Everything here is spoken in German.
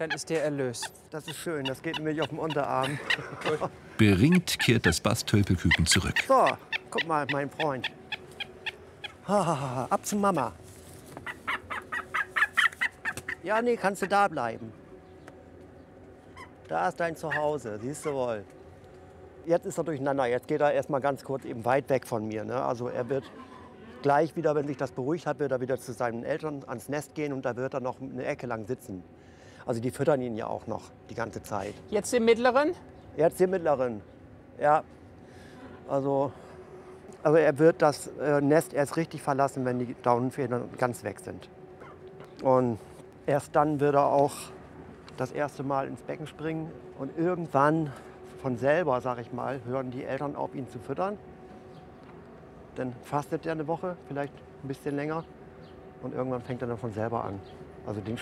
dann ist der erlöst. Das ist schön, das geht nämlich auf dem Unterarm. Beringt kehrt das Bastölpelküken zurück. So, guck mal, mein Freund. Ab zu Mama. Ja, nee, kannst du da bleiben. Da ist dein Zuhause, siehst du wohl. Jetzt ist er durcheinander, jetzt geht er erstmal ganz kurz eben weit weg von mir. Ne? Also er wird gleich wieder, wenn sich das beruhigt hat, wird er wieder zu seinen Eltern ans Nest gehen und da wird er noch eine Ecke lang sitzen. Also die füttern ihn ja auch noch die ganze Zeit. Jetzt den mittleren? Jetzt den mittleren, ja. Also er wird das Nest erst richtig verlassen, wenn die Daunenfedern ganz weg sind. Und erst dann wird er auch das erste Mal ins Becken springen und irgendwann von selber, sag ich mal, hören die Eltern auf, ihn zu füttern. Dann fastet er eine Woche, vielleicht ein bisschen länger und irgendwann fängt er dann von selber an. Also den